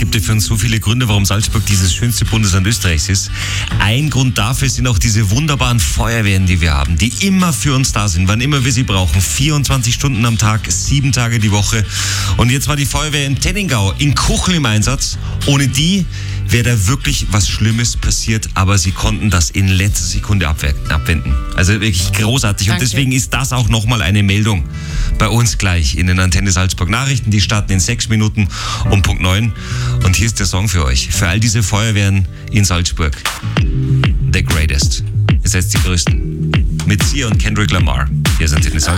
gibt ja für uns so viele Gründe, warum Salzburg dieses schönste Bundesland Österreichs ist. Ein Grund dafür sind auch diese wunderbaren Feuerwehren, die wir haben, die immer für uns da sind, wann immer wir sie brauchen. 24 Stunden am Tag, 7 Tage die Woche. Und jetzt war die Feuerwehr in Tenningau, in Kuchel im Einsatz. Ohne die wäre da wirklich was Schlimmes passiert, aber sie konnten das in letzter Sekunde abwenden. Also wirklich großartig. Danke. Und deswegen ist das auch nochmal eine Meldung bei uns gleich in den Antenne Salzburg Nachrichten. Die starten in 6 Minuten um Punkt 9. Und hier ist der Song für euch. Für all diese Feuerwehren in Salzburg. The Greatest. Ihr seid die Größten. Mit Sia und Kendrick Lamar. Hier ist Antenne Salzburg.